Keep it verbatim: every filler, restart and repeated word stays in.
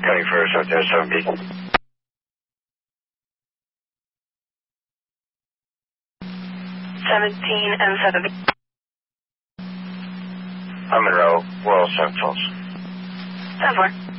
Cutting first, out there, seven B. seventeen and seven B. I'm Monroe, World Centrals. ten four.